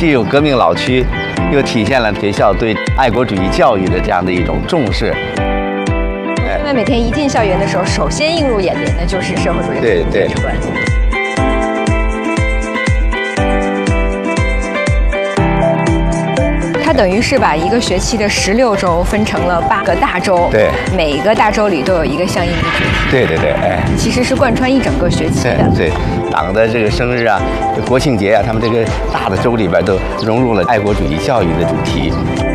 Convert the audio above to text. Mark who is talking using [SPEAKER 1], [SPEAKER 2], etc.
[SPEAKER 1] 既有革命老区，又体现了学校对爱国主义教育的这样的一种重视。
[SPEAKER 2] 同学们每天一进校园的时候，首先映入眼帘的就是社会主义列车馆。它等于是把一个学期的16周分成了8个大周，
[SPEAKER 1] 对，
[SPEAKER 2] 每个大周里都有一个相应的主题。
[SPEAKER 1] 对对对，哎，
[SPEAKER 2] 其实是贯穿一整个学期的。
[SPEAKER 1] 对，党的这个生日啊，国庆节啊，他们这个大的周里边都融入了爱国主义教育的主题。